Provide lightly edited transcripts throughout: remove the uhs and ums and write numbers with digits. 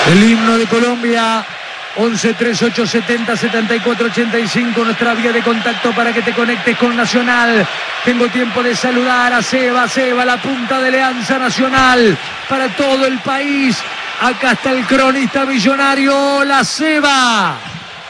El himno de Colombia, 11 38 70 74 85, nuestra vía de contacto para que te conectes con Nacional. Tengo tiempo de saludar a Seba, la punta de Alianza Nacional para todo el país. Acá está el cronista millonario. Hola, Seba.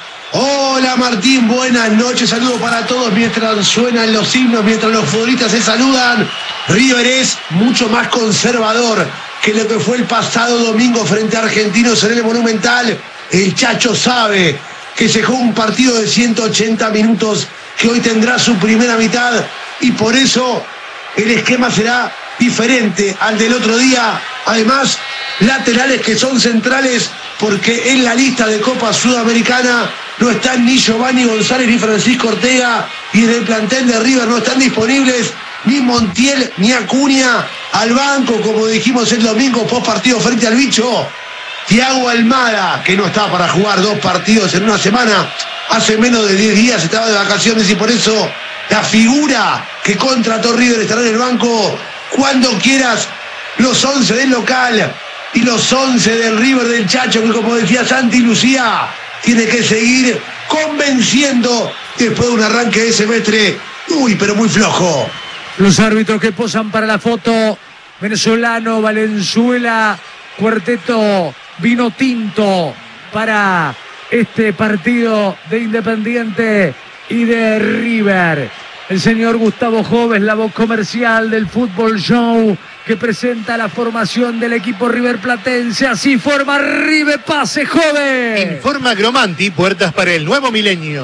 Hola Martín, buenas noches, saludos para todos mientras suenan los himnos, mientras los futbolistas se saludan. River es mucho más conservador que lo que fue el pasado domingo frente a Argentinos en el Monumental. El Chacho sabe que se juega un partido de 180 minutos que hoy tendrá su primera mitad y por eso el esquema será diferente al del otro día. Además, laterales que son centrales porque en la lista de Copa Sudamericana no están ni Giovanni González ni Francisco Ortega, y en el plantel de River no están disponibles ni Montiel ni Acuña. Al banco, como dijimos el domingo post partido frente al Bicho, Thiago Almada, que no está para jugar 2 partidos en una semana. Hace menos de 10 días estaba de vacaciones y por eso la figura que contrató River estará en el banco. Cuando quieras, los 11 del local y los 11 del River del Chacho, que como decía Santi Lucía, tiene que seguir convenciendo después de un arranque de semestre muy pero muy flojo. Los árbitros que posan para la foto: venezolano, Valenzuela, cuarteto vino tinto para este partido de Independiente y de River. El señor Gustavo Joves, la voz comercial del Fútbol Show, que presenta la formación del equipo riverplatense. Así forma River. Pase, Joves. Informa Gromanti, puertas para el nuevo milenio.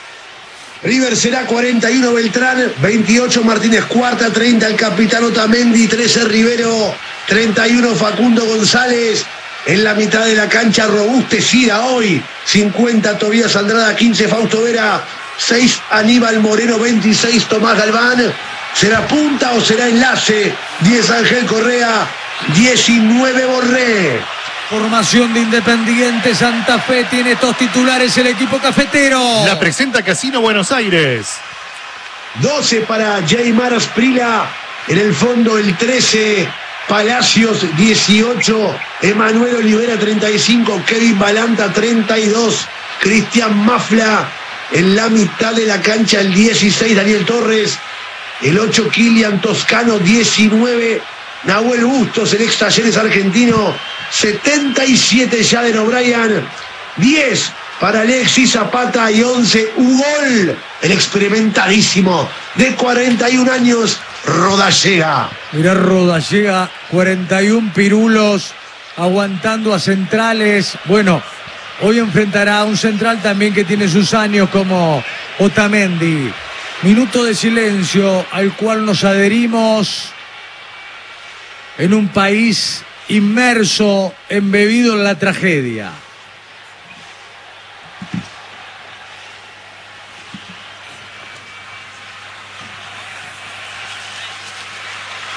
River será 41 Beltrán, 28 Martínez Cuarta, 30 el capitán Otamendi, 13 Rivero, 31 Facundo González. En la mitad de la cancha, robustecida hoy, 50 Tobías Andrada, 15 Fausto Vera, 6 Aníbal Moreno, 26 Tomás Galván. ¿Será punta o será enlace? 10 Ángel Correa, 19 Borré. Formación de Independiente Santa Fe. Tiene estos titulares el equipo cafetero. La presenta Casino Buenos Aires. 12 para Jaymar Asprila. En el fondo el 13 Palacios, 18 Emanuel Olivera, 35 Kevin Balanta, 32 Cristian Mafla. En la mitad de la cancha el 16 Daniel Torres, el 8 Kilian Toscano, 19 Nahuel Bustos, el ex Talleres argentino, 77 Jaden O'Brien, 10 para Alexis Zapata y 11 Ugol, el experimentadísimo de 41 años, Rodallega. Mirá, Rodallega, 41 pirulos, aguantando a centrales. Bueno, hoy enfrentará a un central también que tiene sus años como Otamendi. Minuto de silencio al cual nos adherimos en un país inmerso, embebido en la tragedia.